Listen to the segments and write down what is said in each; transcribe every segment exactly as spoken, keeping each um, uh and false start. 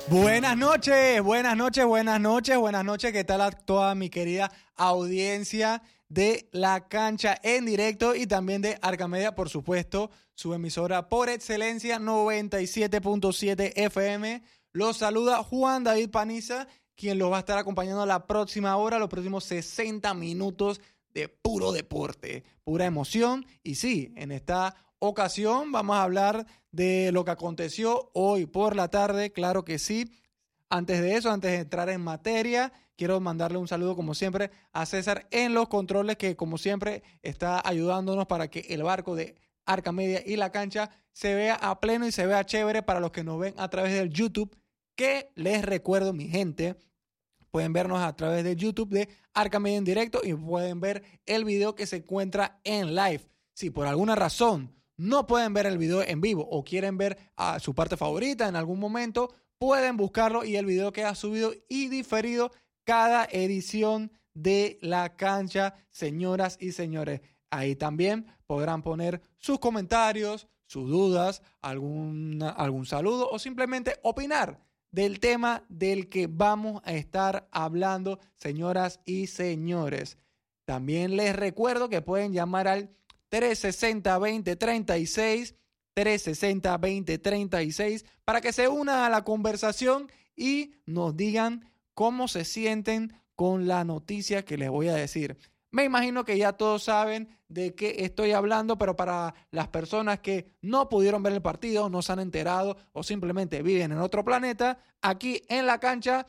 Buenas noches, buenas noches, buenas noches, buenas noches. ¿Qué tal a toda mi querida audiencia de La Cancha en directo y también de Arcamedia, por supuesto, su emisora por excelencia noventa y siete punto siete F M? Los saluda Juan David Paniza, quien los va a estar acompañando la próxima hora, los próximos sesenta minutos de puro deporte, pura emoción. Y sí, en esta ocasión vamos a hablar de lo que aconteció hoy por la tarde, claro que sí. Antes de eso, antes de entrar en materia, quiero mandarle un saludo como siempre a César en los controles, que como siempre está ayudándonos para que el barco de Arcamedia y La Cancha se vea a pleno y se vea chévere para los que nos ven a través del YouTube, que les recuerdo, mi gente, pueden vernos a través de YouTube de Arcamedia en directo y pueden ver el video que se encuentra en live. Si por alguna razón no pueden ver el video en vivo o quieren ver a su parte favorita en algún momento, pueden buscarlo y el video queda subido y diferido cada edición de La Cancha, señoras y señores. Ahí también podrán poner sus comentarios, sus dudas, algún, algún saludo o simplemente opinar del tema del que vamos a estar hablando, señoras y señores. También les recuerdo que pueden llamar al tres sesenta, veinte treinta y seis, tres sesenta, veinte treinta y seis, para que se una a la conversación y nos digan cómo se sienten con la noticia que les voy a decir. Me imagino que ya todos saben de qué estoy hablando, pero para las personas que no pudieron ver el partido, no se han enterado o simplemente viven en otro planeta, aquí en La Cancha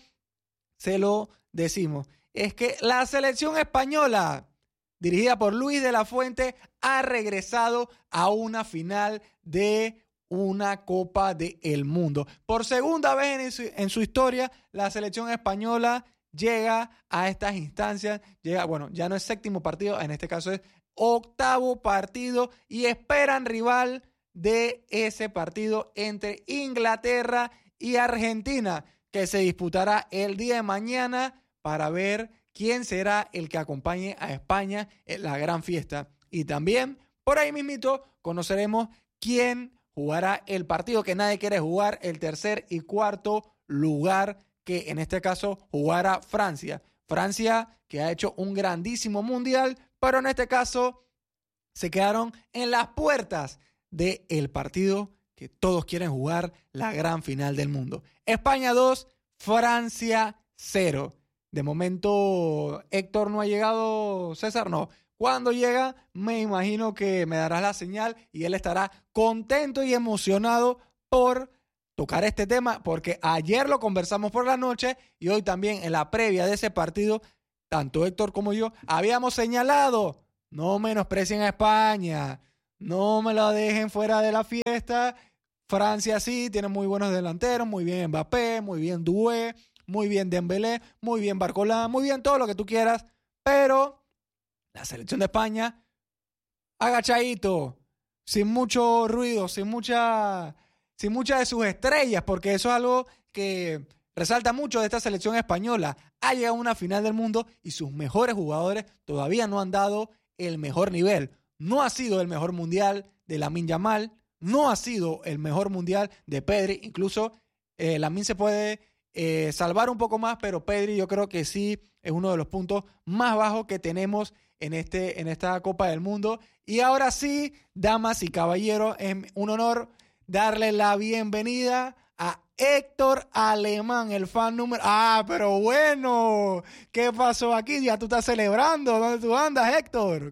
se lo decimos. Es que la selección española, dirigida por Luis de la Fuente, ha regresado a una final de una Copa del Mundo. Por segunda vez en su, en su historia, la selección española llega a estas instancias, llega, bueno, ya no es séptimo partido, en este caso es octavo partido y esperan rival de ese partido entre Inglaterra y Argentina, que se disputará el día de mañana para ver quién será el que acompañe a España en la gran fiesta. Y también, por ahí mismito, conoceremos quién jugará el partido que nadie quiere jugar, el tercer y cuarto lugar, que en este caso jugará Francia. Francia, que ha hecho un grandísimo mundial, pero en este caso se quedaron en las puertas del partido que todos quieren jugar, la gran final del mundo. España dos, Francia cero. De momento, Héctor no ha llegado, César no. Cuando llega, me imagino que me darás la señal y él estará contento y emocionado por tocar este tema, porque ayer lo conversamos por la noche y hoy también en la previa de ese partido, tanto Héctor como yo habíamos señalado: no menosprecien a España, no me la dejen fuera de la fiesta. Francia sí, tiene muy buenos delanteros, muy bien Mbappé, muy bien Doué, muy bien Dembélé, muy bien Barcola, muy bien todo lo que tú quieras, pero la selección de España, agachadito, sin mucho ruido, sin mucha, sin muchas de sus estrellas, porque eso es algo que resalta mucho de esta selección española. Ha llegado a una final del mundo y sus mejores jugadores todavía no han dado el mejor nivel. No ha sido el mejor mundial de Lamine Yamal, no ha sido el mejor mundial de Pedri, incluso eh, Lamine se puede eh, salvar un poco más, pero Pedri yo creo que sí es uno de los puntos más bajos que tenemos en, este, en esta Copa del Mundo. Y ahora sí, damas y caballeros, es un honor darle la bienvenida a Héctor Alemán, el fan número... Ah, pero bueno, ¿qué pasó aquí? Ya tú estás celebrando. ¿Dónde tú andas, Héctor?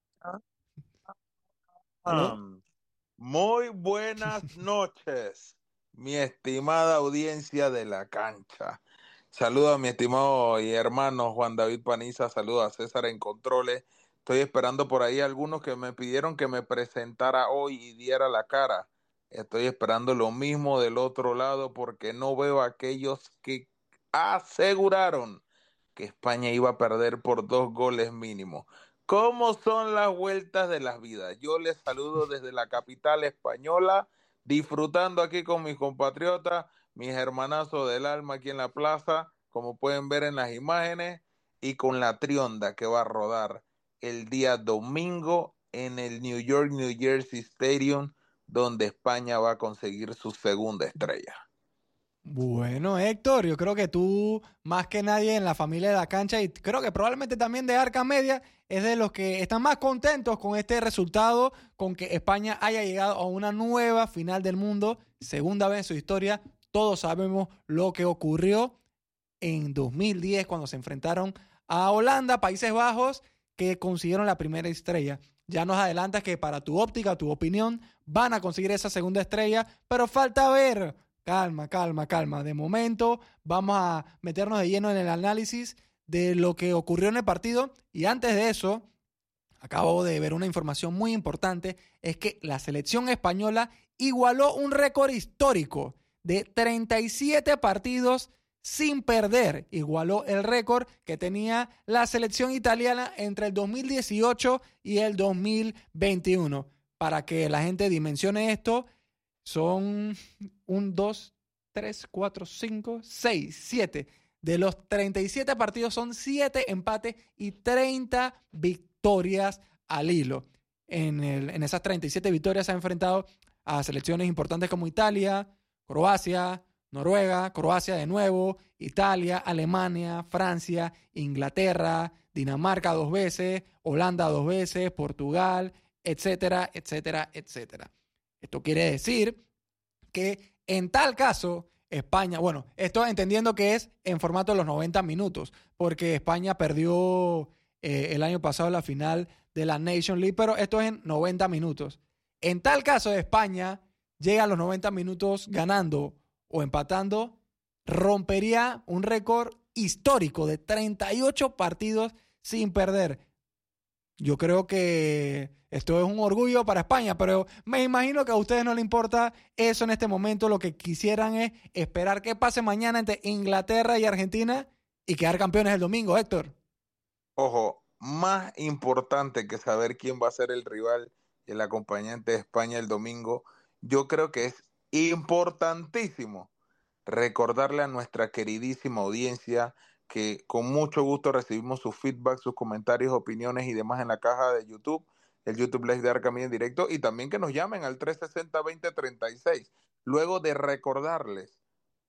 Um, muy buenas noches, mi estimada audiencia de La Cancha. Saludo a mi estimado y hermano Juan David Paniza, saludo a César en controles. Estoy esperando por ahí algunos que me pidieron que me presentara hoy y diera la cara. Estoy esperando lo mismo del otro lado porque no veo a aquellos que aseguraron que España iba a perder por dos goles mínimo. ¿Cómo son las vueltas de las vidas? Yo les saludo desde la capital española, disfrutando aquí con mis compatriotas, mis hermanazos del alma aquí en la plaza, como pueden ver en las imágenes, y con la trionda que va a rodar el día domingo en el New York, New Jersey Stadium, donde España va a conseguir su segunda estrella. Bueno, Héctor, yo creo que tú, más que nadie en la familia de la cancha, y creo que probablemente también de Arca Media, es de los que están más contentos con este resultado, con que España haya llegado a una nueva final del mundo, segunda vez en su historia. Todos sabemos lo que ocurrió en dos mil diez cuando se enfrentaron a Holanda, Países Bajos, que consiguieron la primera estrella. Ya nos adelantas que para tu óptica, tu opinión, van a conseguir esa segunda estrella, pero falta ver. Calma, calma, calma. De momento vamos a meternos de lleno en el análisis de lo que ocurrió en el partido. Y antes de eso, acabo de ver una información muy importante, es que la selección española igualó un récord histórico de treinta y siete partidos sin perder. Igualó el récord que tenía la selección italiana entre el dos mil dieciocho y el dos mil veintiuno. Para que la gente dimensione esto, son un, dos, tres, cuatro, cinco, seis, siete. De los treinta y siete partidos son siete empates y treinta victorias al hilo. En, el, en esas treinta y siete victorias se ha enfrentado a selecciones importantes como Italia, Croacia, Noruega, Croacia de nuevo, Italia, Alemania, Francia, Inglaterra, Dinamarca dos veces, Holanda dos veces, Portugal, etcétera, etcétera, etcétera. Esto quiere decir que en tal caso, España, bueno, esto entendiendo que es en formato de los noventa minutos, porque España perdió eh, el año pasado la final de la Nation League, pero esto es en noventa minutos. En tal caso, España llega a los noventa minutos ganando o empatando, rompería un récord histórico de treinta y ocho partidos sin perder. Yo creo que esto es un orgullo para España, pero me imagino que a ustedes no les importa eso en este momento. Lo que quisieran es esperar que pase mañana entre Inglaterra y Argentina y quedar campeones el domingo, Héctor. Ojo, más importante que saber quién va a ser el rival y el acompañante de España el domingo, yo creo que es importantísimo recordarle a nuestra queridísima audiencia que con mucho gusto recibimos sus feedback, sus comentarios, opiniones y demás en la caja de YouTube, el YouTube Live de Arca Media en directo, y también que nos llamen al tres sesenta, veinte treinta y seis. Luego de recordarles,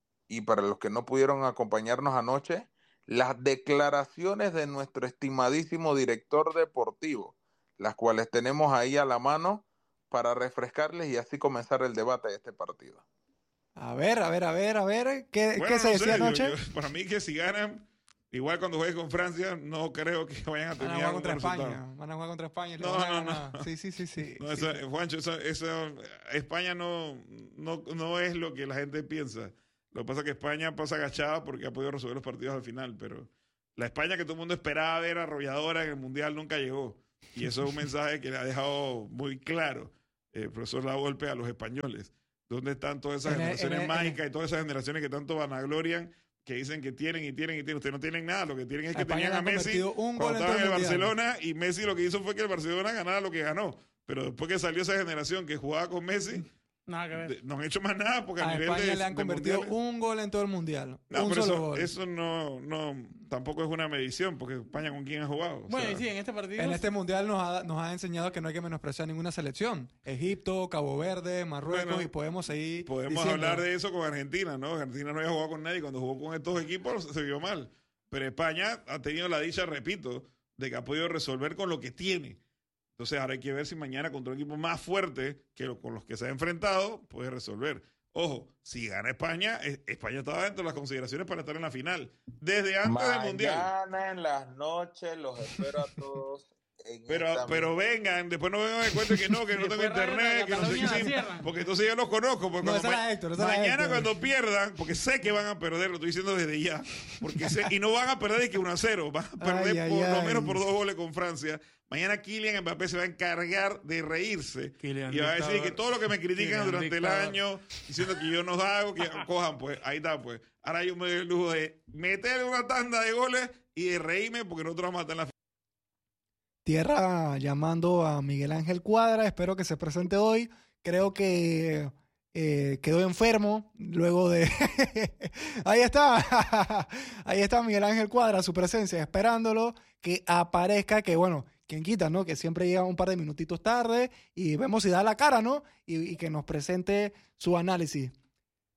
y para los que no pudieron acompañarnos anoche, las declaraciones de nuestro estimadísimo director deportivo, las cuales tenemos ahí a la mano para refrescarles y así comenzar el debate de este partido. A ver, a ver, a ver, a ver, ¿qué, bueno, ¿qué se no decía sé, anoche? yo, yo, para mí que si ganan, igual cuando juegues con Francia, no creo que vayan a Van a tener jugar contra resultado. España, van a jugar contra España. y le No, van a no, ganar. no. Sí, sí, sí, sí. No, sí. eso, Juancho, eso, eso, España no, no, no es lo que la gente piensa. Lo que pasa es que España pasa agachada porque ha podido resolver los partidos al final, pero la España que todo el mundo esperaba ver arrolladora en el Mundial nunca llegó. Y eso es un mensaje que le ha dejado muy claro el profesor Lavolpe a los españoles. ¿Dónde están todas esas En el- generaciones en el- mágicas y todas esas generaciones que tanto vanaglorian, que dicen que tienen y tienen y tienen? Ustedes no tienen nada, lo que tienen es A que España tenían le a han Messi convertido un gol cuando en estaban todo en el el Mundial. Barcelona, y Messi lo que hizo fue que el Barcelona ganara lo que ganó. Pero después que salió esa generación que jugaba con Messi, Nada que ver. de- no han hecho más nada porque a, A nivel España de, le han de convertido mundiales- un gol en todo el mundial. No, un pero solo eso, gol. eso no, no, tampoco es una medición, porque España con quién ha jugado. O Bueno, sea, y sí, en este partido. En este mundial nos ha, nos ha enseñado que no hay que menospreciar ninguna selección. Egipto, Cabo Verde, Marruecos, Bueno, y podemos seguir podemos diciendo. hablar de eso con Argentina, ¿no? Argentina no había jugado con nadie, cuando jugó con estos equipos se vio mal. Pero España ha tenido la dicha, repito, de que ha podido resolver con lo que tiene. Entonces ahora hay que ver si mañana contra un equipo más fuerte que lo, con los que se ha enfrentado puede resolver. Ojo, si gana España, eh, España estaba dentro de las consideraciones para estar en la final. Desde antes del Mundial. Mañana en las noches los espero a todos. En Pero, esta pero misma- vengan, después no vengan a cuenta que no, que no tengo Después Radio internet, que no sé Cataluña la qué. cierran. Porque entonces ya los conozco. Porque No, cuando esa era ma- Héctor, esa era mañana Héctor. cuando pierdan, porque sé que van a perder, lo estoy diciendo desde ya, porque sé, y no van a perder de que uno a cero, van a perder Ay, por ay, lo ay. menos por dos goles con Francia. Mañana Kylian Mbappé se va a encargar de reírse Kylian y va a decir dictador. que todo lo que me critican Kylian durante dictador. el año, diciendo que yo no hago, que cojan, pues ahí está, pues. Ahora yo me doy el lujo de meter una tanda de goles y de reírme porque nosotros vamos a estar en la Tierra llamando a Miguel Ángel Cuadra, espero que se presente hoy. Creo que eh, quedó enfermo luego de... Ahí está, ahí está Miguel Ángel Cuadra, su presencia, esperándolo que aparezca, que bueno, quien quita, ¿no? Que siempre llega un par de minutitos tarde y vemos si da la cara, ¿no? Y, y que nos presente su análisis.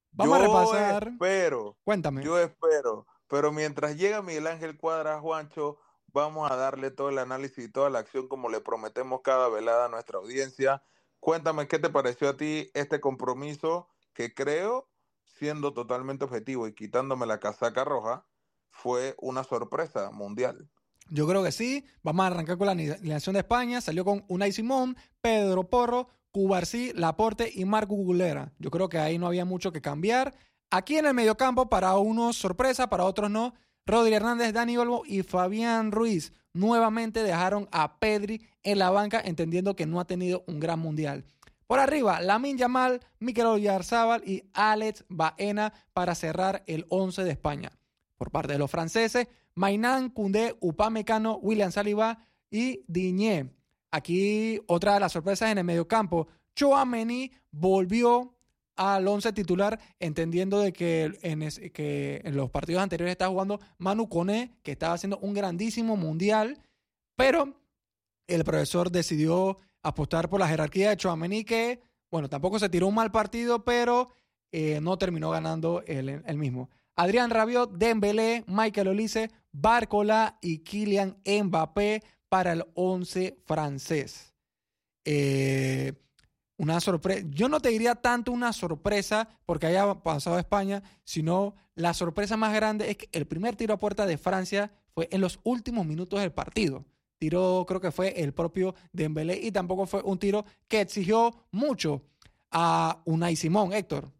Vamos Yo a repasar. espero, Cuéntame. yo espero, pero mientras llega Miguel Ángel Cuadra, Juancho, vamos a darle todo el análisis y toda la acción como le prometemos cada velada a nuestra audiencia. Cuéntame qué te pareció a ti este compromiso que creo, siendo totalmente objetivo y quitándome la casaca roja, fue una sorpresa mundial. Yo creo que sí. Vamos a arrancar con la alineación de España. Salió con Unai Simón, Pedro Porro, Cubarsí, Laporte y Marco Gulera. Yo creo que ahí no había mucho que cambiar. Aquí en el mediocampo, para unos sorpresa, para otros no. Rodri Hernández, Dani Olmo y Fabián Ruiz nuevamente dejaron a Pedri en la banca, entendiendo que no ha tenido un gran mundial. Por arriba, Lamine Yamal, Mikel Oyarzabal y Alex Baena para cerrar el once de España. Por parte de los franceses, Mainan, Koundé, Upamecano, William Saliba y Digne. Aquí otra de las sorpresas en el mediocampo. Tchouaméni volvió al once titular, entendiendo de que en, es, que en los partidos anteriores estaba jugando Manu Koné, que estaba haciendo un grandísimo mundial, pero el profesor decidió apostar por la jerarquía de Tchouaméni, que, bueno, tampoco se tiró un mal partido, pero eh, no terminó ganando el, el mismo. Adrián Rabiot, Dembélé, Michael Olise, Barcola y Kylian Mbappé para el once francés. Eh, una sorpresa, yo no te diría tanto una sorpresa porque haya pasado a España, sino la sorpresa más grande es que el primer tiro a puerta de Francia fue en los últimos minutos del partido. Tiró, creo que fue el propio Dembélé y tampoco fue un tiro que exigió mucho a Unai Simón, Héctor.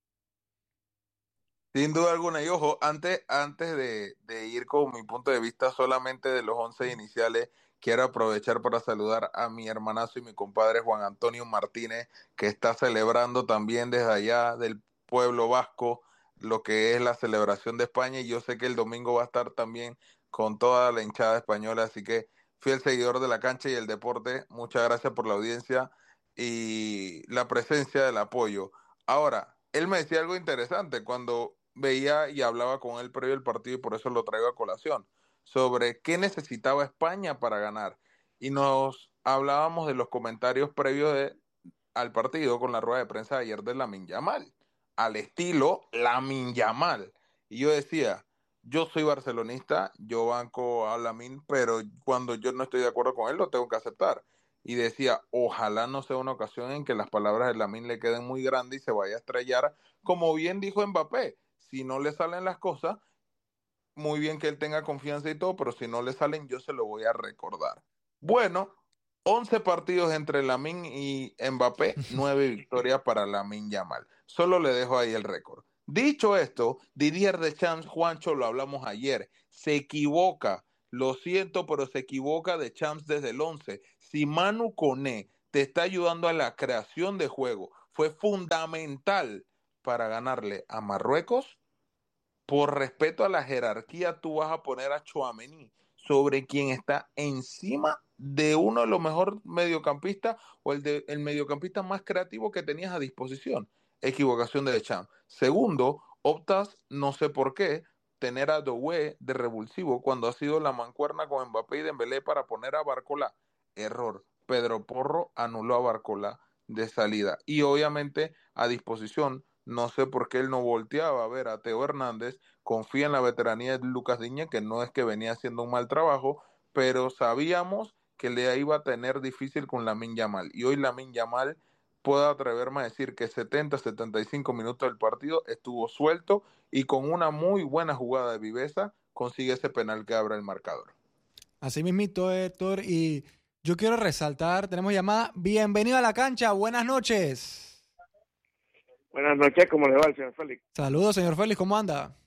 Sin duda alguna, y ojo, antes, antes de, de ir con mi punto de vista solamente de los once iniciales, quiero aprovechar para saludar a mi hermanazo y mi compadre Juan Antonio Martínez, que está celebrando también desde allá del pueblo vasco lo que es la celebración de España, y yo sé que el domingo va a estar también con toda la hinchada española, así que fiel seguidor de la cancha y el deporte, muchas gracias por la audiencia y la presencia del apoyo. Ahora, él me decía algo interesante cuando veía y hablaba con él previo al partido, y por eso lo traigo a colación, sobre qué necesitaba España para ganar. Y nos hablábamos de los comentarios previos de, al partido con la rueda de prensa de ayer de Lamine Yamal, al estilo Lamine Yamal. Y yo decía, yo soy barcelonista, yo banco a Lamine, pero cuando yo no estoy de acuerdo con él, lo tengo que aceptar. Y decía, ojalá no sea una ocasión en que las palabras de Lamine le queden muy grandes y se vaya a estrellar, como bien dijo Mbappé, si no le salen las cosas, muy bien que él tenga confianza y todo, pero si no le salen, yo se lo voy a recordar. Bueno, once partidos entre Lamine y Mbappé, nueve victorias para Lamine Yamal. Solo le dejo ahí el récord. Dicho esto, Didier Deschamps, Juancho, lo hablamos ayer, se equivoca. Lo siento, pero se equivoca Deschamps desde el once. Si Manu Koné te está ayudando a la creación de juego, fue fundamental para ganarle a Marruecos. Por respeto a la jerarquía, tú vas a poner a Tchouaméni sobre quien está encima de uno de los mejores mediocampistas o el, de, el mediocampista más creativo que tenías a disposición. Equivocación de Deschamps. Segundo, optas, no sé por qué, tener a Doué de revulsivo cuando ha sido la mancuerna con Mbappé y Dembélé para poner a Barcola. Error. Pedro Porro anuló a Barcola de salida. Y obviamente a disposición, no sé por qué él no volteaba a ver a Teo Hernández, confía en la veteranía de Lucas Digne, que no es que venía haciendo un mal trabajo, pero sabíamos que le iba a tener difícil con Lamine Yamal. Y hoy Lamine Yamal, puedo atreverme a decir que setenta a setenta y cinco minutos del partido estuvo suelto y con una muy buena jugada de viveza consigue ese penal que abre el marcador. Así mismito, Héctor, y yo quiero resaltar, tenemos llamada, bienvenido a la cancha, buenas noches. Buenas noches, ¿cómo le va el señor Félix? Saludos, señor Félix, ¿cómo anda?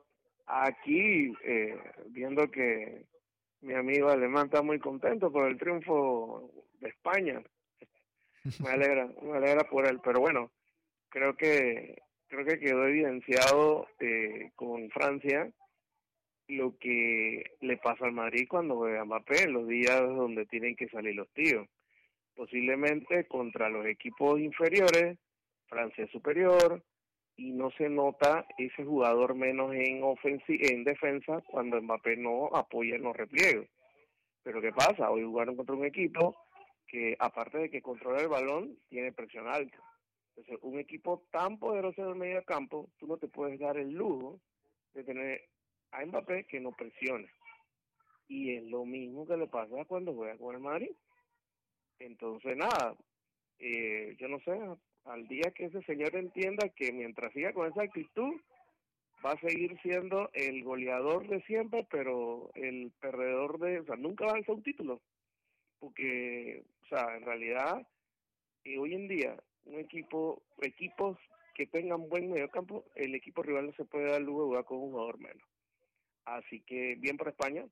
Aquí, eh, viendo que mi amigo alemán está muy contento por el triunfo de España. Me alegra, me alegra por él, pero bueno, creo que creo que quedó evidenciado eh, con Francia lo que le pasa al Madrid cuando juega a Mbappé, en los días donde tienen que salir los tíos. Posiblemente contra los equipos inferiores, Francia es superior, y no se nota ese jugador menos en ofensi- en defensa cuando Mbappé no apoya en los repliegues. Pero ¿qué pasa? Hoy jugaron contra un equipo que, aparte de que controla el balón, tiene presión alta. Entonces, un equipo tan poderoso del medio campo, tú no te puedes dar el lujo de tener a Mbappé que no presione. Y es lo mismo que le pasa cuando juega con el Madrid. Entonces, nada, eh, yo no sé, al día que ese señor entienda que mientras siga con esa actitud, va a seguir siendo el goleador de siempre, pero el perdedor de, o sea, nunca va a alzar un título. Porque, o sea, en realidad, eh, hoy en día, un equipo, equipos que tengan buen mediocampo, el equipo rival no se puede dar lujo de jugar con un jugador menos. Así que, bien por España.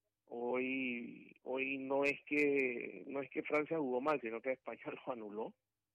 Hoy hoy no es que no es que Francia jugó mal, sino que España lo anuló.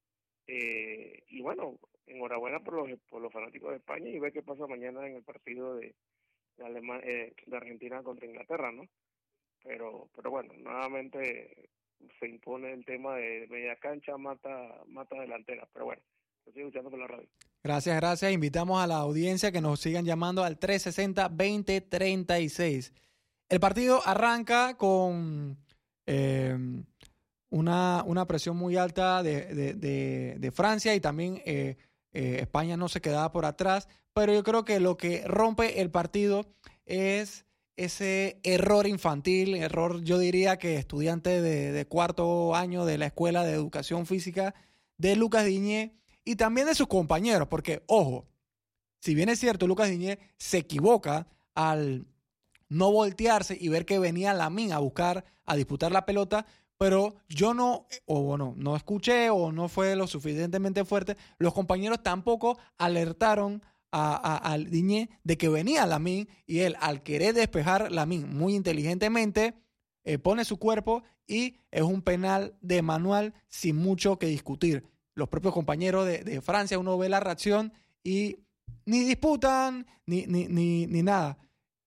Eh, y bueno, enhorabuena por los por los fanáticos de España y ver qué pasa mañana en el partido de de, Alema- eh, de Argentina contra Inglaterra, ¿no? Pero pero bueno, nuevamente se impone el tema de media cancha, mata mata delantera. Pero bueno, lo estoy escuchando por la radio. Gracias, gracias. Invitamos a la audiencia que nos sigan llamando al tres sesenta, veinte treinta y seis. El partido arranca con eh, una, una presión muy alta de, de, de, de Francia y también eh, eh, España no se quedaba por atrás, pero yo creo que lo que rompe el partido es ese error infantil, error yo diría que estudiante de, de cuarto año de la Escuela de Educación Física de Lucas Diñé y también de sus compañeros, porque ojo, si bien es cierto, Lucas Diñé se equivoca al no voltearse y ver que venía Lamine a buscar, a disputar la pelota, pero yo no, o bueno, no escuché o no fue lo suficientemente fuerte, los compañeros tampoco alertaron a, a, a Diñé de que venía Lamine y él al querer despejar Lamine muy inteligentemente eh, pone su cuerpo y es un penal de manual sin mucho que discutir. Los propios compañeros de, de Francia, uno ve la reacción y ni disputan ni, ni, ni, ni nada.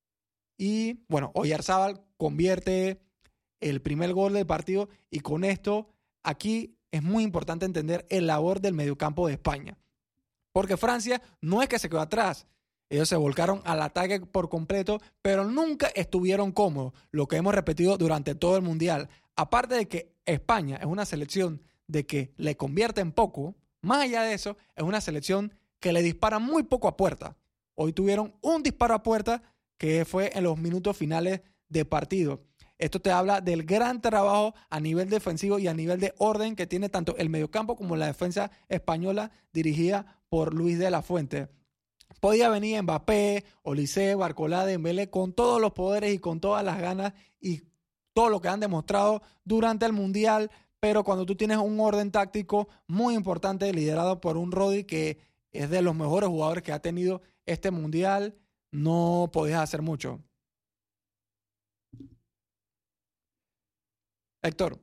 Y bueno, Oyarzábal convierte el primer gol del partido y con esto aquí es muy importante entender el labor del mediocampo de España. Porque Francia no es que se quedó atrás, ellos se volcaron al ataque por completo, pero nunca estuvieron cómodos, lo que hemos repetido durante todo el Mundial. Aparte de que España es una selección de que le convierten poco, más allá de eso, es una selección que le dispara muy poco a puerta. Hoy tuvieron un disparo a puerta que fue en los minutos finales de partido. Esto te habla del gran trabajo a nivel defensivo y a nivel de orden que tiene tanto el mediocampo como la defensa española dirigida por Luis de la Fuente. Podía venir Mbappé, Olise, Barcolá, Dembélé con todos los poderes y con todas las ganas y todo lo que han demostrado durante el Mundial, pero cuando tú tienes un orden táctico muy importante liderado por un Rodri que es de los mejores jugadores que ha tenido este Mundial, no podías hacer mucho. Héctor.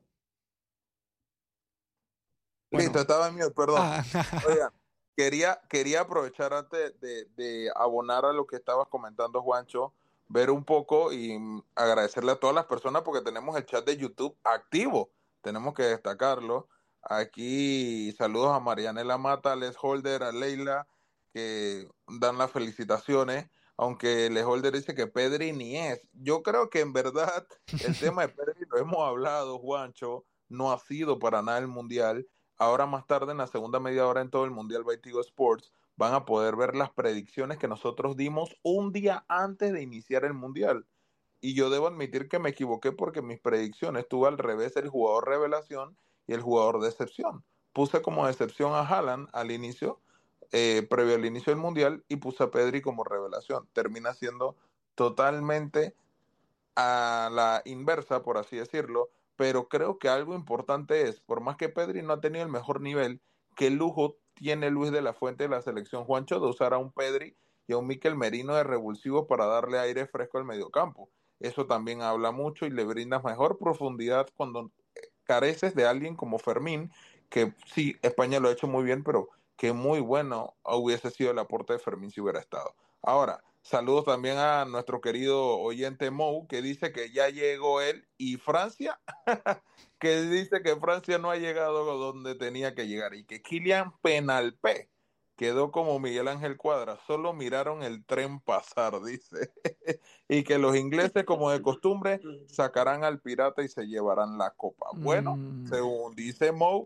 Listo, Bueno. estaba en mute, perdón. Ah. Oigan, quería, quería aprovechar antes de, de abonar a lo que estabas comentando, Juancho, ver un poco y agradecerle a todas las personas porque tenemos el chat de YouTube activo. Tenemos que destacarlo. Aquí saludos a Marianela Mata, a Les Holder, a Leila, que dan las felicitaciones. Aunque Les Holder dice que Pedri ni es. Yo creo que en verdad el tema de Pedri lo hemos hablado, Juancho, no ha sido para nada el Mundial. Ahora más tarde, en la segunda media hora en todo el Mundial by Tigo Sports, van a poder ver las predicciones que nosotros dimos un día antes de iniciar el Mundial. Y yo debo admitir que me equivoqué porque mis predicciones tuve al revés el jugador revelación y el jugador de excepción. Puse como excepción a Haaland al inicio, eh, previo al inicio del Mundial, y puse a Pedri como revelación. Termina siendo totalmente a la inversa, por así decirlo, pero creo que algo importante es, por más que Pedri no ha tenido el mejor nivel, qué lujo tiene Luis de la Fuente de la selección, Juancho, de usar a un Pedri y a un Mikel Merino de revulsivo para darle aire fresco al mediocampo. Eso también habla mucho y le brinda mejor profundidad cuando careces de alguien como Fermín, que sí, España lo ha hecho muy bien, pero que muy bueno hubiese sido el aporte de Fermín si hubiera estado. Ahora, saludos también a nuestro querido oyente Mou, que dice que ya llegó él, y Francia, que dice que Francia no ha llegado donde tenía que llegar, y que Kylian Penalpé quedó como Miguel Ángel Cuadra, solo miraron el tren pasar, dice, y que los ingleses, como de costumbre, sacarán al pirata y se llevarán la copa. Bueno, Mm. según dice Mou,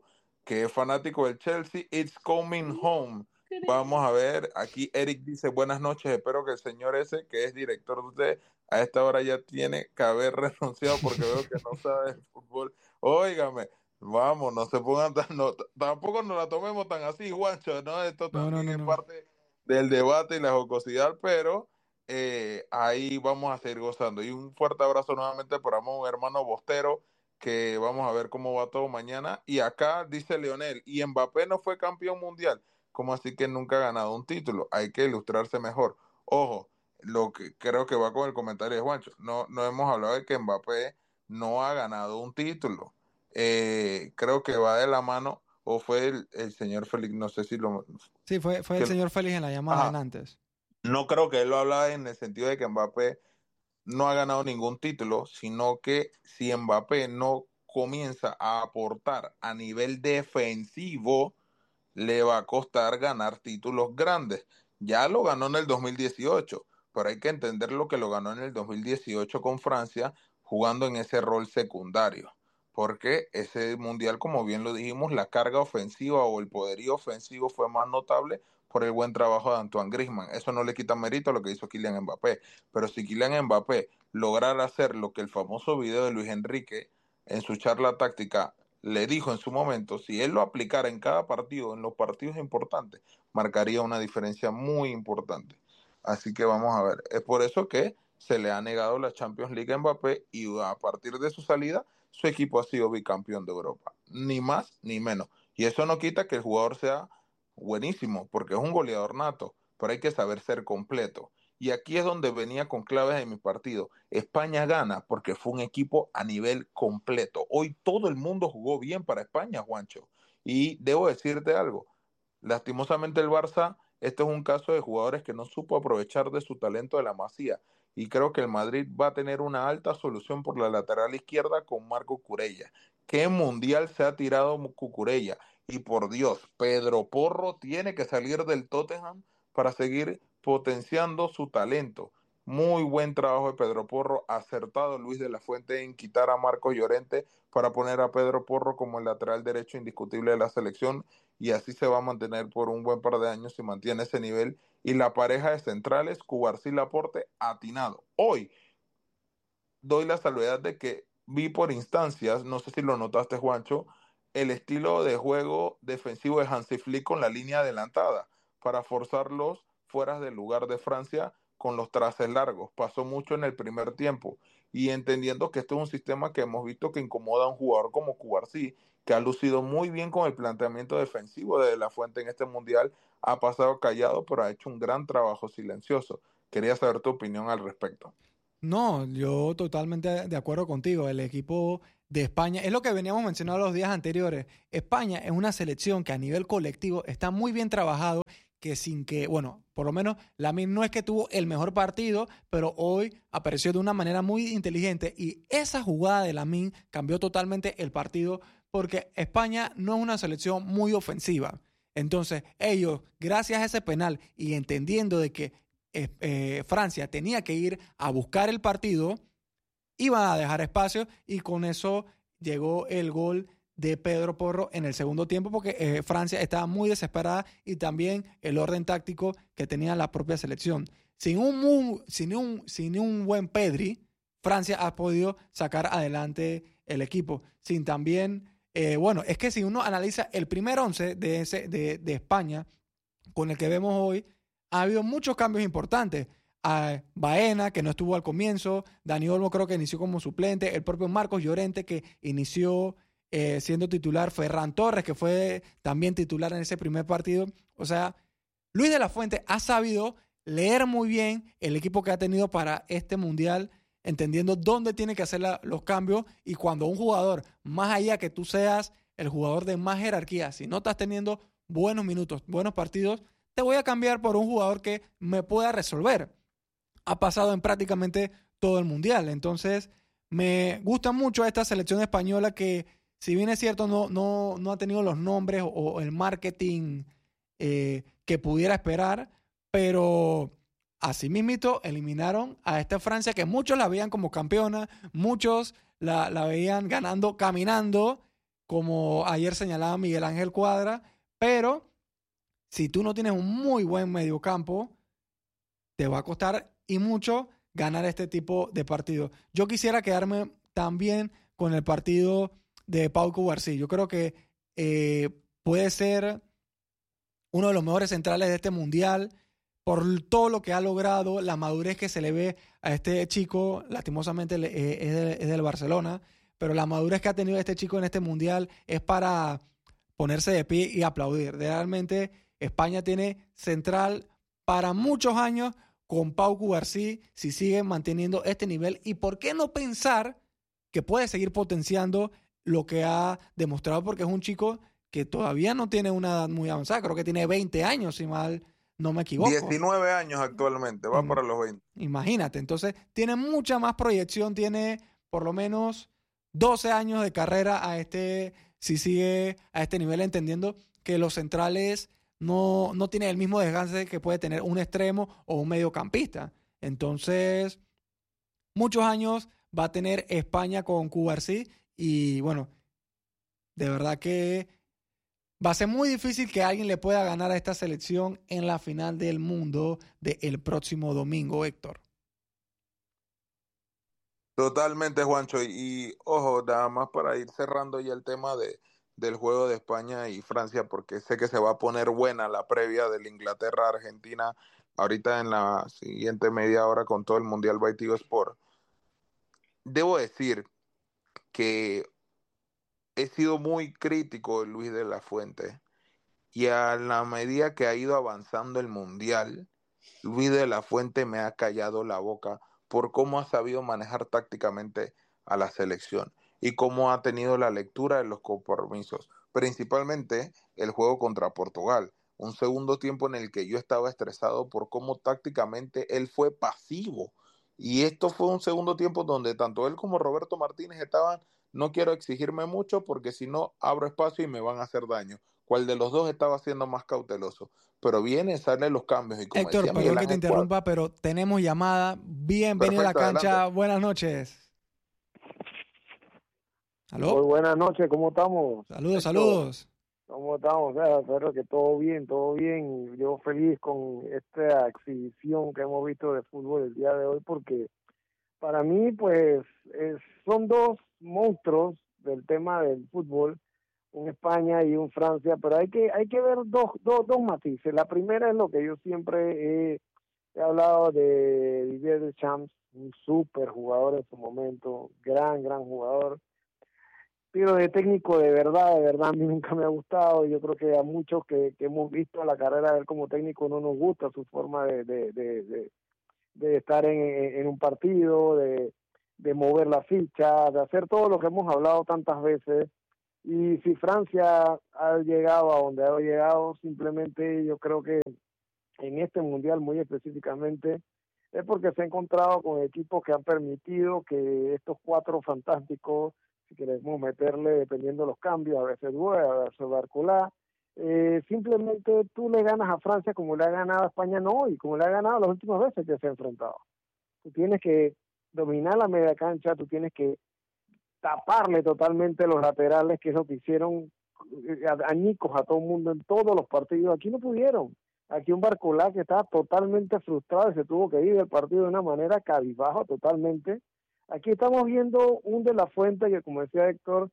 que es fanático del Chelsea. It's coming home. Vamos a ver, aquí Eric dice, buenas noches, espero que el señor ese, que es director de usted, a esta hora ya tiene que haber renunciado porque veo que no sabe de fútbol. Óigame, vamos, no se pongan tan, no, tampoco nos la tomemos tan así, Juancho, ¿no? Esto No, también no, no, es no. parte del debate y la jocosidad, pero eh, ahí vamos a seguir gozando. Y un fuerte abrazo nuevamente para mi hermano Bostero, que vamos a ver cómo va todo mañana. Y acá dice Leonel, y Mbappé no fue campeón mundial, como así que nunca ha ganado un título? Hay que ilustrarse mejor. Ojo, lo que creo que va con el comentario de Juancho, no, no hemos hablado de que Mbappé no ha ganado un título. Eh, creo que va de la mano, o fue el, el señor Félix, no sé si lo... Sí, fue, fue el que, señor Félix en la llamada ajá, en antes. no creo que él lo hablaba en el sentido de que Mbappé no ha ganado ningún título, sino que si Mbappé no comienza a aportar a nivel defensivo, le va a costar ganar títulos grandes. Ya lo ganó en el dos mil dieciocho, pero hay que entender lo que lo ganó en el dos mil dieciocho con Francia, jugando en ese rol secundario. Porque ese mundial, como bien lo dijimos, la carga ofensiva o el poderío ofensivo fue más notable por el buen trabajo de Antoine Griezmann. Eso no le quita mérito a lo que hizo Kylian Mbappé. Pero si Kylian Mbappé lograra hacer lo que el famoso video de Luis Enrique en su charla táctica le dijo en su momento, si él lo aplicara en cada partido, en los partidos importantes, marcaría una diferencia muy importante. Así que vamos a ver. Es por eso que se le ha negado la Champions League a Mbappé y a partir de su salida, su equipo ha sido bicampeón de Europa. Ni más ni menos. Y eso no quita que el jugador sea buenísimo, porque es un goleador nato, pero hay que saber ser completo. Y aquí es donde venía con claves de mi partido. España gana porque fue un equipo a nivel completo. Hoy todo el mundo jugó bien para España, Juancho. Y debo decirte algo. Lastimosamente el Barça, este es un caso de jugadores que no supo aprovechar de su talento de la Masía. Y creo que el Madrid va a tener una alta solución por la lateral izquierda con Marco Cucurella. ¿Qué mundial se ha tirado Cucurella? Y por Dios, Pedro Porro tiene que salir del Tottenham para seguir potenciando su talento. Muy buen trabajo de Pedro Porro, acertado Luis de la Fuente en quitar a Marcos Llorente para poner a Pedro Porro como el lateral derecho indiscutible de la selección y así se va a mantener por un buen par de años si mantiene ese nivel. Y la pareja de centrales, Cubarsí Laporte, atinado. Hoy doy la salvedad de que vi por instancias, no sé si lo notaste Juancho, el estilo de juego defensivo de Hansi Flick con la línea adelantada para forzarlos fuera del lugar de Francia con los traces largos. Pasó mucho en el primer tiempo y entendiendo que este es un sistema que hemos visto que incomoda a un jugador como Cubarsí, que ha lucido muy bien con el planteamiento defensivo de De La Fuente en este mundial, ha pasado callado pero ha hecho un gran trabajo silencioso. Quería saber tu opinión al respecto. No, yo totalmente de acuerdo contigo. El equipo de España, es lo que veníamos mencionando los días anteriores. España es una selección que a nivel colectivo está muy bien trabajado, que sin que, bueno, por lo menos Lamine no es que tuvo el mejor partido, pero hoy apareció de una manera muy inteligente y esa jugada de Lamine cambió totalmente el partido porque España no es una selección muy ofensiva. Entonces ellos, gracias a ese penal y entendiendo de que eh, eh, Francia tenía que ir a buscar el partido, iban a dejar espacio y con eso llegó el gol de Pedro Porro en el segundo tiempo porque eh, Francia estaba muy desesperada y también el orden táctico que tenía la propia selección. Sin un, muy, sin un, sin un buen Pedri, Francia ha podido sacar adelante el equipo. Sin también, eh, bueno, es que si uno analiza el primer once de, ese, de, de España con el que vemos hoy, ha habido muchos cambios importantes. A Baena, que no estuvo al comienzo, Dani Olmo creo que inició como suplente, el propio Marcos Llorente que inició eh, siendo titular, Ferran Torres que fue también titular en ese primer partido. O sea, Luis de la Fuente ha sabido leer muy bien el equipo que ha tenido para este mundial, entendiendo dónde tiene que hacer la, los cambios y cuando un jugador, más allá que tú seas el jugador de más jerarquía, si no estás teniendo buenos minutos, buenos partidos, te voy a cambiar por un jugador que me pueda resolver. Ha pasado en prácticamente todo el mundial. Entonces, me gusta mucho esta selección española que, si bien es cierto, no, no, no ha tenido los nombres o, o el marketing eh, que pudiera esperar, pero asimismo eliminaron a esta Francia que muchos la veían como campeona, muchos la, la veían ganando, caminando, como ayer señalaba Miguel Ángel Cuadra, pero si tú no tienes un muy buen mediocampo, te va a costar y mucho ganar este tipo de partidos. Yo quisiera quedarme también con el partido de Pau Cubarsí. Yo creo que eh, puede ser uno de los mejores centrales de este mundial por todo lo que ha logrado, la madurez que se le ve a este chico. Lastimosamente eh, es, de, es del Barcelona, pero la madurez que ha tenido este chico en este mundial es para ponerse de pie y aplaudir. Realmente España tiene central para muchos años con Pau Cubarsí si sigue manteniendo este nivel. Y por qué no pensar que puede seguir potenciando lo que ha demostrado, porque es un chico que todavía no tiene una edad muy avanzada. Creo que tiene veinte años, si mal no me equivoco. diecinueve años actualmente, va mm, para los veinte. Imagínate, entonces tiene mucha más proyección, tiene por lo menos doce años de carrera a este, si sigue a este nivel, entendiendo que los centrales no, no tienen el mismo desgaste que puede tener un extremo o un mediocampista. Entonces, muchos años va a tener España con Cubarsí y bueno, de verdad que va a ser muy difícil que alguien le pueda ganar a esta selección en la final del mundo del próximo domingo, Héctor. Totalmente, Juancho. Y, y ojo, nada más para ir cerrando ya el tema de, del juego de España y Francia, porque sé que se va a poner buena la previa del Inglaterra-Argentina ahorita en la siguiente media hora con todo el Mundial by Tigo Sport. Debo decir que he sido muy crítico de Luis de la Fuente y a la medida que ha ido avanzando el Mundial, Luis de la Fuente me ha callado la boca por cómo ha sabido manejar tácticamente a la selección y cómo ha tenido la lectura de los compromisos, principalmente el juego contra Portugal, un segundo tiempo en el que yo estaba estresado por cómo tácticamente él fue pasivo, y esto fue un segundo tiempo donde tanto él como Roberto Martínez estaban, no quiero exigirme mucho porque si no abro espacio y me van a hacer daño. ¿Cuál de los dos estaba siendo más cauteloso? Pero viene, salen los cambios. Y como Héctor, decía perdón Miguel que te Ángel interrumpa, pero tenemos llamada. Bienvenido Perfecto, a la cancha. adelante. Buenas noches. ¿Aló? Muy buenas noches, ¿cómo estamos? Saludos, Héctor, saludos. ¿cómo estamos? Eh, espero que todo bien, todo bien. Yo feliz con esta exhibición que hemos visto de fútbol el día de hoy, porque para mí, pues, es, son dos monstruos del tema del fútbol, un España y un Francia, pero hay que hay que ver dos, dos, dos matices. La primera es lo que yo siempre he, he hablado de Didier Deschamps, un súper jugador en su momento, gran, gran jugador. Pero de técnico de verdad, de verdad a mí nunca me ha gustado. Yo creo que a muchos que, que hemos visto la carrera de él como técnico no nos gusta su forma de, de, de, de, de estar en, en un partido, de, de mover la ficha, de hacer todo lo que hemos hablado tantas veces. Y si Francia ha llegado a donde ha llegado, simplemente yo creo que en este mundial muy específicamente es porque se ha encontrado con equipos que han permitido que estos cuatro fantásticos, si queremos meterle dependiendo de los cambios, a veces Due, a veces Barcolá, eh, simplemente tú le ganas a Francia como le ha ganado a España no, y como le ha ganado las últimas veces que se ha enfrentado. Tú tienes que dominar la media cancha, tú tienes que taparle totalmente los laterales, que es lo que hicieron añicos a todo el mundo en todos los partidos. Aquí no pudieron. Aquí un Barcolá que estaba totalmente frustrado y se tuvo que ir del partido de una manera cabizbajo totalmente. Aquí estamos viendo un De La Fuente que, como decía Héctor,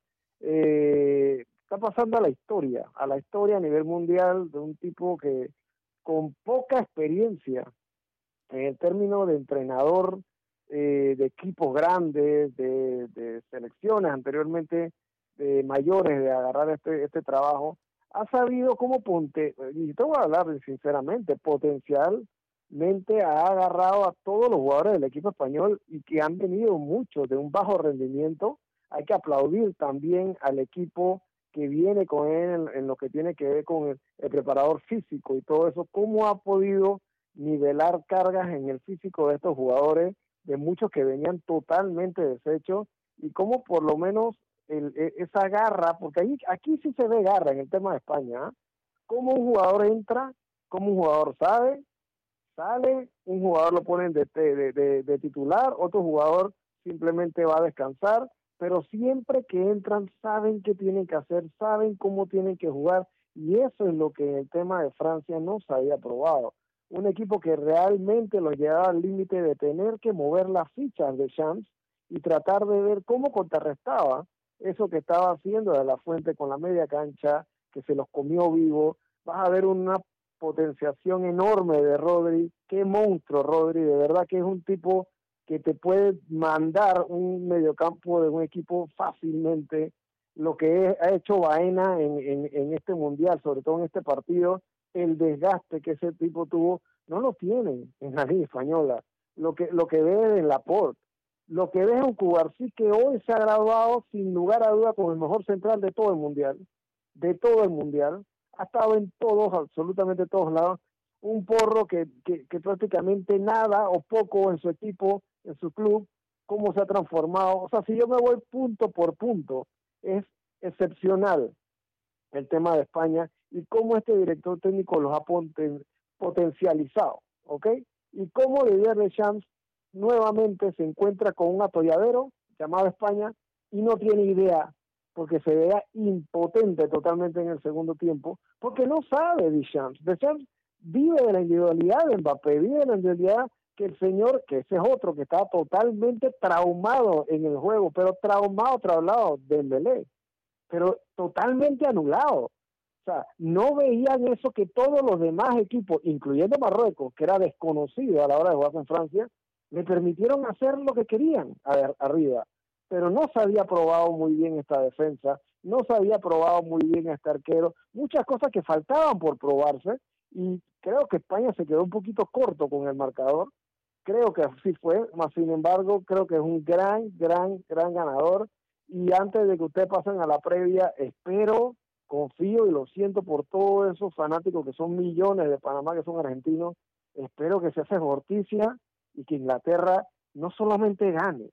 eh, está pasando a la historia, a la historia a nivel mundial, de un tipo que con poca experiencia en el término de entrenador eh, de equipos grandes, de, de selecciones anteriormente de mayores, de agarrar este, este trabajo, ha sabido cómo ponte, y te voy a hablar sinceramente, potencialmente ha agarrado a todos los jugadores del equipo español y que han venido muchos de un bajo rendimiento. Hay que aplaudir también al equipo que viene con él en, en lo que tiene que ver con el, el preparador físico y todo eso, cómo ha podido nivelar cargas en el físico de estos jugadores, de muchos que venían totalmente deshechos, y cómo por lo menos el, esa garra, porque ahí, aquí sí se ve garra en el tema de España, ¿eh? Cómo un jugador entra, cómo un jugador sabe, sale, un jugador lo ponen de, de, de, de titular, otro jugador simplemente va a descansar, pero siempre que entran saben qué tienen que hacer, saben cómo tienen que jugar, y eso es lo que en el tema de Francia no se había probado. Un equipo que realmente los llevaba al límite de tener que mover las fichas de Champs y tratar de ver cómo contrarrestaba eso que estaba haciendo de la Fuente con la media cancha, que se los comió vivo. Vas a ver una potenciación enorme de Rodri. Qué monstruo Rodri, de verdad que es un tipo que te puede mandar un mediocampo de un equipo fácilmente. Lo que es, ha hecho Baena en, en, en este mundial, sobre todo en este partido, el desgaste que ese tipo tuvo, no lo tienen en la Liga Española. Lo que, lo que ve en Laporte, lo que ve es un Cubarsí que hoy se ha graduado sin lugar a duda como el mejor central de todo el mundial, de todo el mundial, ha estado en todos, absolutamente todos lados, un Porro que, que, que prácticamente nada o poco en su equipo, en su club, cómo se ha transformado. O sea, si yo me voy punto por punto, es excepcional el tema de España y cómo este director técnico los ha poten, potencializado, ¿ok? Y cómo Didier Deschamps nuevamente se encuentra con un atolladero llamado España y no tiene idea, porque se vea impotente totalmente en el segundo tiempo, porque no sabe Deschamps. Deschamps vive de la individualidad de Mbappé, vive de la individualidad que el señor, que ese es otro que está totalmente traumado en el juego, pero traumado, traumado, Dembélé, pero totalmente anulado. O sea, no veían eso que todos los demás equipos, incluyendo Marruecos, que era desconocido a la hora de jugar con Francia, le permitieron hacer lo que querían a ver, arriba. Pero no se había probado muy bien esta defensa, no se había probado muy bien este arquero, muchas cosas que faltaban por probarse, y creo que España se quedó un poquito corto con el marcador. Creo que así fue, más sin embargo, creo que es un gran, gran, gran ganador. Y antes de que ustedes pasen a la previa, espero, confío y lo siento por todos esos fanáticos que son millones de Panamá, que son argentinos, espero que se hace justicia y que Inglaterra no solamente gane,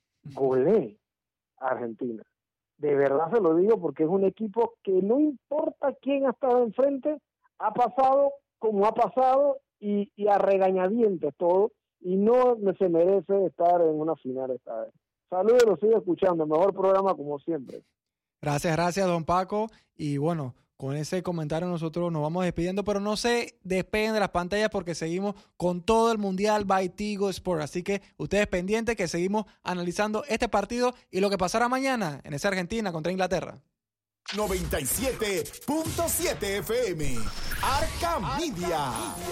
golee a Argentina. De verdad se lo digo porque es un equipo que no importa quién ha estado enfrente, ha pasado como ha pasado y, y a regañadientes todo, y no se merece estar en una final esta vez. Saludos, los sigo escuchando, mejor programa como siempre. Gracias, gracias, don Paco. Y bueno, con ese comentario nosotros nos vamos despidiendo, pero no se despeguen de las pantallas porque seguimos con todo el Mundial by Tigo Sport. Así que ustedes pendientes que seguimos analizando este partido y lo que pasará mañana en esa Argentina contra Inglaterra. noventa y siete punto siete F M, Arca Media.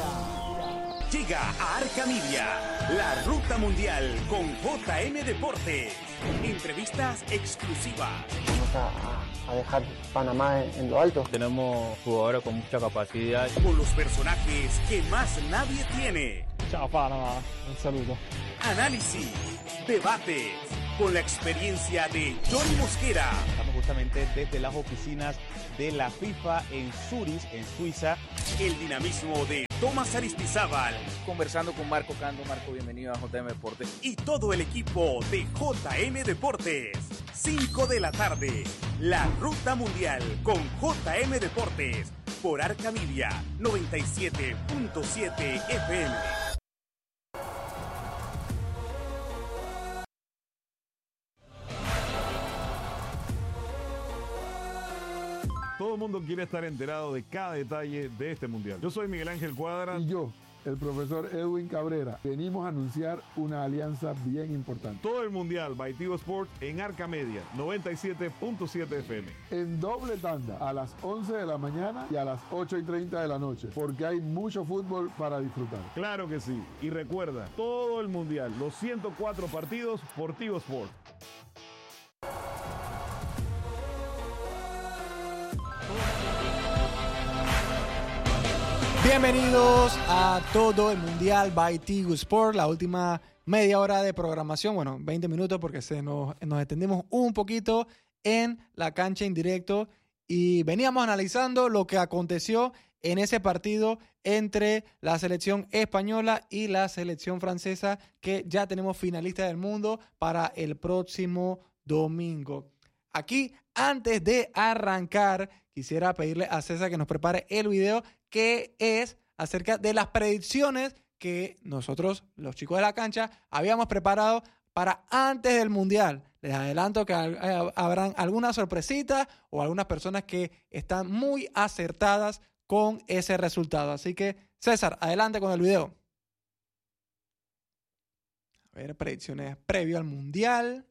Llega a Arca Media, la ruta mundial con J M Deportes. Entrevistas exclusivas. Vamos a, a dejar Panamá en, en lo alto. Tenemos jugadores con mucha capacidad. Con los personajes que más nadie tiene. Chao Panamá, un saludo. Análisis, debates, con la experiencia de Johnny Mosquera. Estamos justamente desde las oficinas de la FIFA en Zurich, en Suiza. El dinamismo de Tomás Aristizábal. Conversando con Marco Cando. Marco, bienvenido a J M Deportes. Y todo el equipo de J M Deportes. cinco de la tarde. La Ruta Mundial con J M Deportes. Por Arca Media noventa y siete punto siete F M. Todo el mundo quiere estar enterado de cada detalle de este mundial. Yo soy Miguel Ángel Cuadra. Y yo, el profesor Edwin Cabrera. Venimos a anunciar una alianza bien importante. Todo el mundial by Tigo Sport en Arca Media noventa y siete punto siete F M. En doble tanda, a las once de la mañana y a las ocho y treinta de la noche, porque hay mucho fútbol para disfrutar. Claro que sí. Y recuerda, todo el mundial, los ciento cuatro partidos por Tigo Sport. Bienvenidos a todo el Mundial by Tigo Sport, la última media hora de programación, bueno, veinte minutos porque se nos, nos extendimos un poquito en la cancha en directo y veníamos analizando lo que aconteció en ese partido entre la selección española y la selección francesa, que ya tenemos finalistas del mundo para el próximo domingo. Aquí, antes de arrancar, quisiera pedirle a César que nos prepare el video que es acerca de las predicciones que nosotros, los chicos de la cancha, habíamos preparado para antes del Mundial. Les adelanto que eh, habrán algunas sorpresitas o algunas personas que están muy acertadas con ese resultado. Así que, César, adelante con el video. A ver, predicciones previo al Mundial.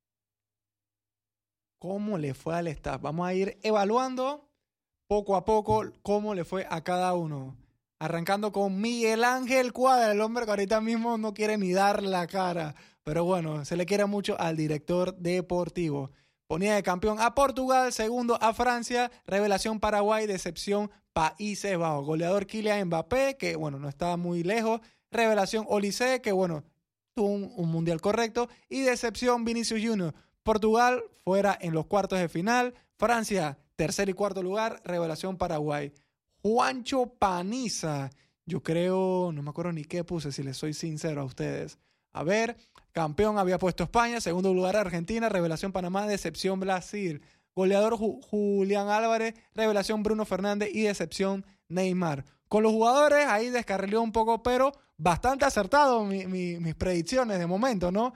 ¿Cómo le fue al staff? Vamos a ir evaluando poco a poco cómo le fue a cada uno. Arrancando con Miguel Ángel Cuadra, el hombre que ahorita mismo no quiere ni dar la cara. Pero bueno, se le quiere mucho al director deportivo. Ponía de campeón a Portugal, segundo a Francia, revelación Paraguay, decepción Países Bajos. Goleador Kylian Mbappé, que bueno, no estaba muy lejos. Revelación Olise, que bueno, tuvo un, un mundial correcto. Y decepción Vinicius Junior Portugal fuera en los cuartos de final. Francia, tercer y cuarto lugar. Revelación Paraguay. Juancho Paniza. Yo creo, no me acuerdo ni qué puse, si les soy sincero a ustedes. A ver, campeón había puesto España, segundo lugar Argentina, revelación Panamá, decepción Brasil. Goleador Ju- Julián Álvarez, revelación Bruno Fernández y decepción Neymar. Con los jugadores ahí descarriló un poco, pero bastante acertado mi, mi, mis predicciones de momento, ¿no?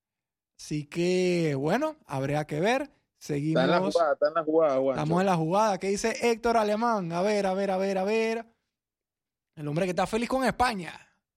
Así que, bueno, habría que ver. Seguimos. Está en la jugada, está en la jugada, Juancho. Estamos en la jugada. ¿Qué dice Héctor Alemán? A ver, a ver, a ver, a ver. El hombre que está feliz con España.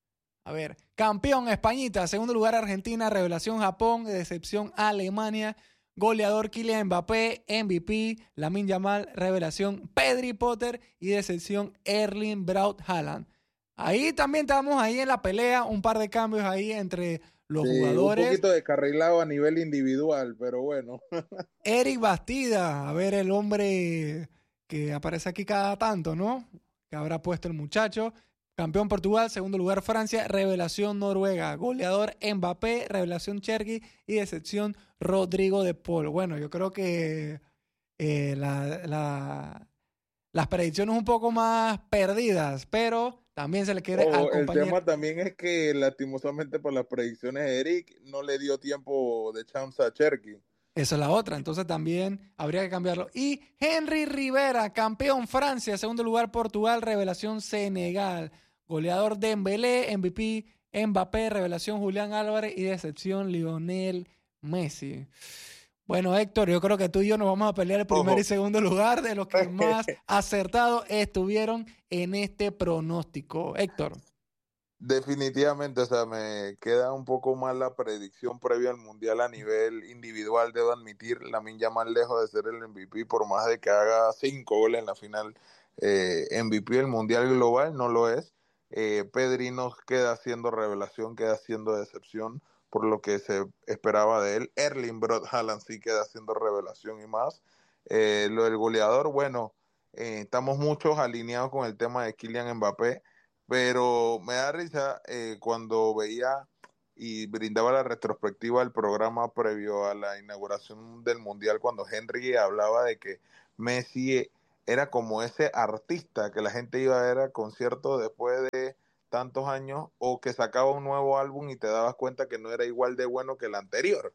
A ver, campeón Españita, segundo lugar Argentina, revelación Japón, decepción Alemania, goleador Kylian Mbappé, M V P, Lamine Yamal, revelación Pedri Potter y decepción Erling Braut Haaland. Ahí también estamos ahí en la pelea, un par de cambios ahí entre los Sí, jugadores. Un poquito descarrilado a nivel individual, pero bueno. Eric Bastida, a ver el hombre que aparece aquí cada tanto, ¿no? Que habrá puesto el muchacho. Campeón Portugal, segundo lugar Francia, revelación Noruega, goleador Mbappé, revelación Cherki y decepción Rodrigo de Paul. Bueno, yo creo que eh, la, la, las predicciones un poco más perdidas, pero también se le quiere Ojo, al el compañero. tema también es que lastimosamente por las predicciones de Eric no le dio tiempo de chance a Cherky. Esa es la otra, entonces también habría que cambiarlo. Y Henry Rivera, campeón Francia, segundo lugar Portugal, revelación Senegal. Goleador Dembélé, M V P, Mbappé, revelación Julián Álvarez y decepción Lionel Messi. Bueno, Héctor, yo creo que tú y yo nos vamos a pelear el primer Ojo. y segundo lugar de los que más acertados estuvieron en este pronóstico. Héctor. Definitivamente, o sea, me queda un poco más la predicción previa al Mundial a nivel individual, debo admitir, Lamine Yamal lejos de ser el M V P, por más de que haga cinco goles en la final, eh, M V P del Mundial global, no lo es. Eh, Pedri nos queda siendo revelación, queda siendo decepción por lo que se esperaba de él. Erling Braut Haaland sí queda siendo revelación y más. Eh, lo del goleador, bueno, eh, estamos muchos alineados con el tema de Kylian Mbappé, pero me da risa eh, cuando veía y brindaba la retrospectiva del programa previo a la inauguración del Mundial, cuando Henry hablaba de que Messi era como ese artista que la gente iba a ver a conciertos después de tantos años, o que sacaba un nuevo álbum y te dabas cuenta que no era igual de bueno que el anterior.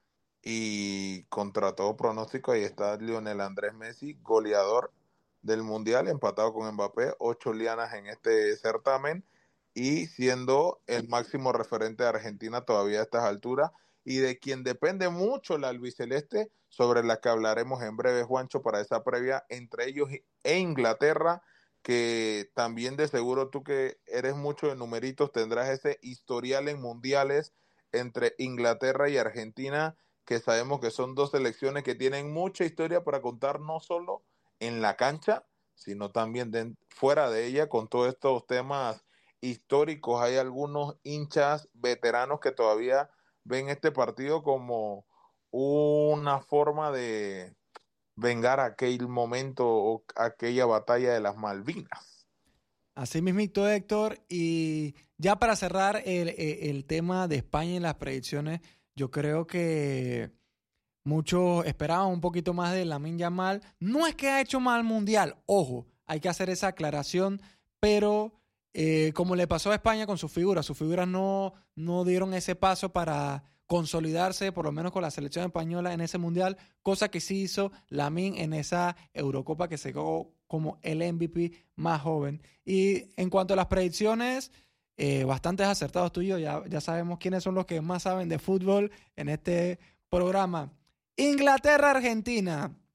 Y contra todo pronóstico, ahí está Lionel Andrés Messi, goleador del Mundial, empatado con Mbappé, ocho lianas en este certamen y siendo el máximo referente de Argentina todavía a estas alturas, y de quien depende mucho la albiceleste, sobre la que hablaremos en breve, Juancho, para esa previa entre ellos e Inglaterra, que también de seguro tú que eres mucho de numeritos tendrás ese historial en mundiales entre Inglaterra y Argentina, que sabemos que son dos selecciones que tienen mucha historia para contar, no solo en la cancha, sino también de, fuera de ella, con todos estos temas históricos. Hay algunos hinchas veteranos que todavía ven este partido como una forma de vengar aquel momento o aquella batalla de las Malvinas. Así mismito, Héctor, y ya para cerrar el, el tema de España y las predicciones, yo creo que muchos esperaban un poquito más de Lamine Yamal. No es que ha hecho mal mundial, ojo, hay que hacer esa aclaración, pero eh, como le pasó a España con sus figuras, sus figuras no, no dieron ese paso para consolidarse, por lo menos con la selección española en ese mundial, cosa que sí hizo Lamine en esa Eurocopa, que se quedó como el M V P más joven. Y en cuanto a las predicciones, eh, bastantes acertados tuyos, ya, ya sabemos quiénes son los que más saben de fútbol en este programa. Inglaterra-Argentina.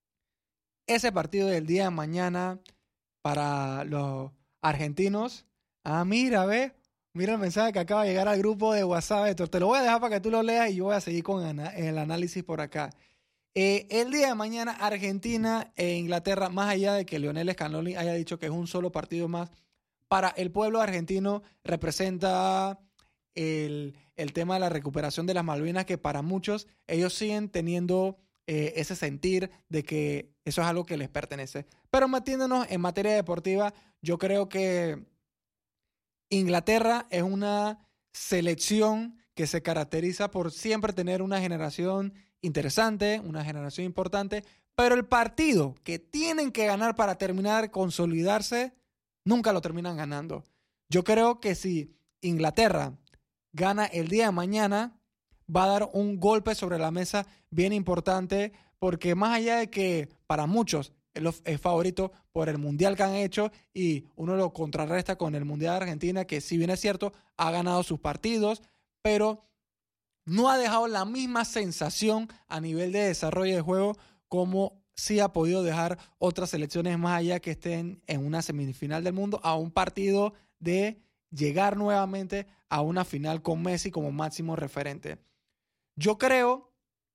Ese partido del día de mañana para los argentinos. Ah, mira, ve. Mira el mensaje que acaba de llegar al grupo de WhatsApp, Héctor. Te lo voy a dejar para que tú lo leas y yo voy a seguir con el análisis por acá. Eh, el día de mañana, Argentina e Inglaterra, más allá de que Lionel Scaloni haya dicho que es un solo partido más, para el pueblo argentino representa el, el tema de la recuperación de las Malvinas, que para muchos ellos siguen teniendo eh, ese sentir de que eso es algo que les pertenece. Pero metiéndonos en materia deportiva, yo creo que Inglaterra es una selección que se caracteriza por siempre tener una generación interesante, una generación importante, pero el partido que tienen que ganar para terminar, consolidarse, nunca lo terminan ganando. Yo creo que si Inglaterra gana el día de mañana, va a dar un golpe sobre la mesa bien importante, porque más allá de que para muchos es favorito por el mundial que han hecho y uno lo contrarresta con el mundial de Argentina, que si bien es cierto, ha ganado sus partidos, pero no ha dejado la misma sensación a nivel de desarrollo de juego como sí ha podido dejar otras selecciones más allá que estén en una semifinal del mundo, a un partido de llegar nuevamente a una final con Messi como máximo referente. Yo creo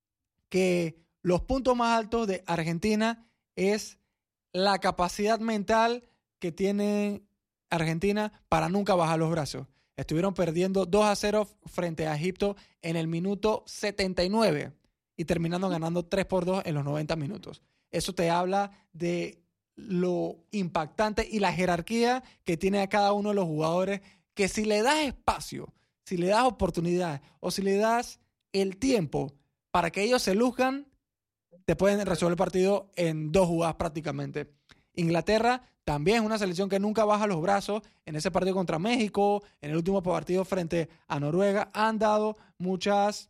que los puntos más altos de Argentina es la capacidad mental que tiene Argentina para nunca bajar los brazos. Estuvieron perdiendo dos a cero frente a Egipto en el minuto setenta y nueve y terminando ganando tres por dos en los noventa minutos. Eso te habla de lo impactante y la jerarquía que tiene a cada uno de los jugadores, que si le das espacio, si le das oportunidad o si le das el tiempo para que ellos se luzcan, te pueden resolver el partido en dos jugadas prácticamente. Inglaterra también es una selección que nunca baja los brazos. En ese partido contra México, en el último partido frente a Noruega, han dado muchos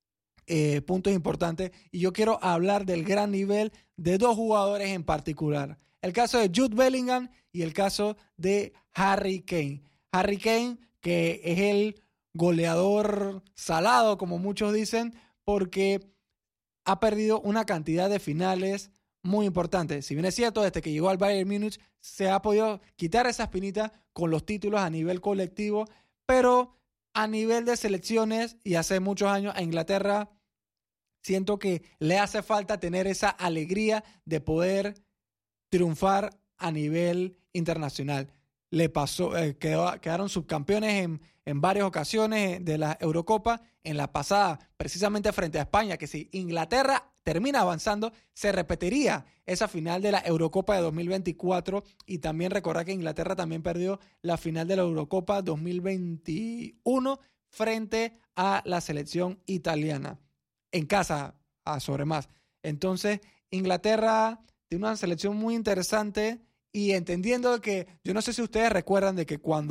eh, puntos importantes. Y yo quiero hablar del gran nivel de dos jugadores en particular. El caso de Jude Bellingham y el caso de Harry Kane. Harry Kane, que es el goleador salado, como muchos dicen, porque ha perdido una cantidad de finales muy importante. Si bien es cierto, desde que llegó al Bayern Múnich se ha podido quitar esa espinita con los títulos a nivel colectivo, pero a nivel de selecciones y hace muchos años a Inglaterra siento que le hace falta tener esa alegría de poder triunfar a nivel internacional. Le pasó, eh, quedó, quedaron subcampeones en, en varias ocasiones de la Eurocopa. En la pasada, precisamente frente a España, que si Inglaterra termina avanzando, se repetiría esa final de la Eurocopa de dos mil veinticuatro. Y también recordar que Inglaterra también perdió la final de la Eurocopa dos mil veintiuno frente a la selección italiana, en casa, a sobre más. Entonces, Inglaterra tiene una selección muy interesante y entendiendo que, yo no sé si ustedes recuerdan de que cuando